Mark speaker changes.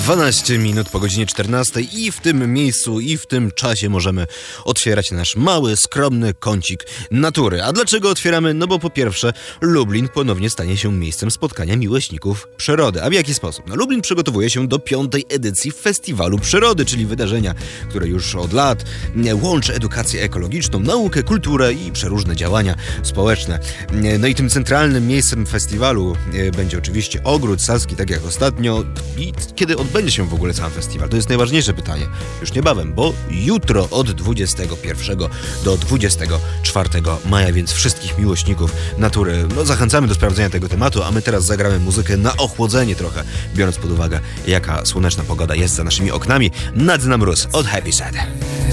Speaker 1: 12 minut po godzinie 14 i w tym miejscu i w tym czasie możemy otwierać nasz mały, skromny kącik natury. A dlaczego otwieramy? No bo po pierwsze Lublin ponownie stanie się miejscem spotkania miłośników przyrody. A w jaki sposób? No Lublin przygotowuje się do 5. edycji Festiwalu Przyrody, czyli wydarzenia, które już od lat łączy edukację ekologiczną, naukę, kulturę i przeróżne działania społeczne. No i tym centralnym miejscem festiwalu będzie oczywiście Ogród Saski, tak jak ostatnio. I kiedy odbędzie się w ogóle sam festiwal? To jest najważniejsze pytanie. Już niebawem, bo jutro od 21 do 24 maja, więc wszystkich miłośników natury zachęcamy do sprawdzenia tego tematu, a my teraz zagramy muzykę na ochłodzenie trochę, biorąc pod uwagę, jaka słoneczna pogoda jest za naszymi oknami. Nad na mróz od Happy Sad.